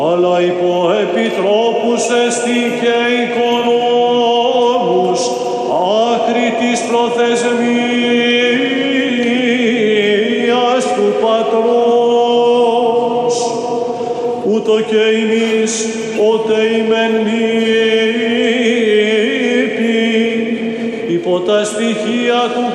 αλλά υπό επιτρόπους εστι και οικονόμους, άκρη της προθεσμίας του Πατρός, ούτω και εμείς, ότε ημεν λείπει, υπό τα στοιχεία του